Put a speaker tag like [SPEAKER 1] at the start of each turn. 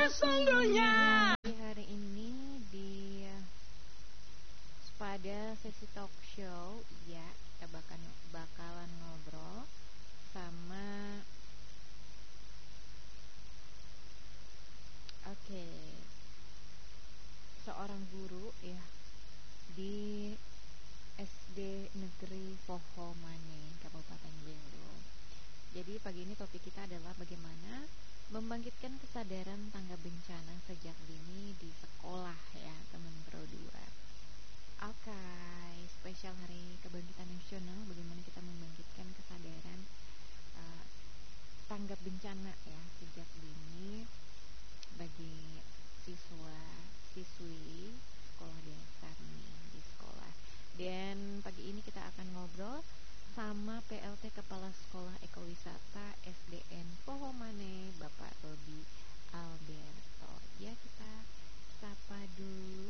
[SPEAKER 1] sesungguhnya.
[SPEAKER 2] Di hari ini di pada sesi talk show ya, kita bakalan ngobrol sama seorang guru ya di SD Negeri Pohomane, Kabupaten Belu. Jadi pagi ini topik kita adalah bagaimana membangkitkan kesadaran tanggap bencana sejak dini di sekolah ya, teman Pro 2. Oke, spesial Hari Kebangkitan Nasional, bagaimana kita membangkitkan kesadaran tanggap bencana ya sejak dini bagi siswa-siswi sekolah dasar nih di sekolah. Dan pagi ini kita akan ngobrol sama PLT Kepala Sekolah Ekowisata SDN Pohomane, Bapak Robi Alberto. Ya, kita sapa dulu.